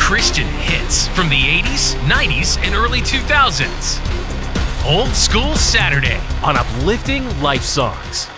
Christian hits from the 80s, 90s, and early 2000s. Old School Saturday on Uplifting Life Songs.